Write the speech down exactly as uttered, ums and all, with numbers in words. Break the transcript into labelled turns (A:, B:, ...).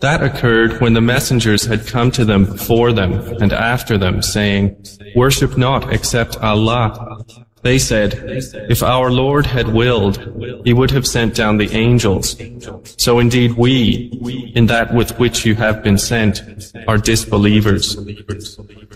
A: That occurred when the messengers had come to them before them and after them, saying, "Worship not except Allah." They said, "If our Lord had willed, He would have sent down the angels. So indeed we, in that with which you have been sent, are disbelievers."